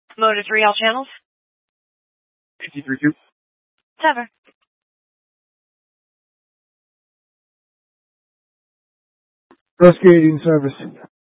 Motor 3, all channels. 53-2. Sever. Rescue 8 in service.